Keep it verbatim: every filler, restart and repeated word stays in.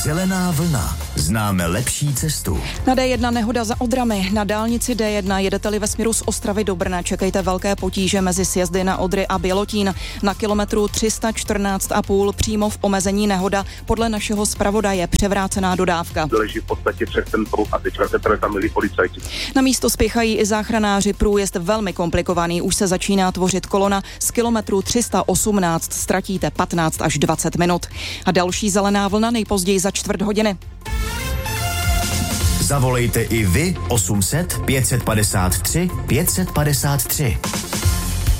Zelená vlna. Známe lepší cestu. Na D jedna nehoda za Odrami. Na dálnici D jedna jedete-li ve směru z Ostravy do Brna, čekejte velké potíže mezi sjezdy na Odry a Bělotín. Na kilometru tři sta čtrnáct a půl přímo v omezení nehoda. Podle našeho zpravodaje převrácená dodávka. Leží v podstatě přes ten pruh a teďka teprve tam byli policajti. Na místo spěchají i záchranáři. Průjezd velmi komplikovaný. Už se začíná tvořit kolona. Z kilometru tři sta osmnáct ztratíte patnáct až dvacet minut. A další zelená vlna nejpozději za čtvrt hodiny. Zavolejte i vy osm set pět set padesát tři pět set padesát tři.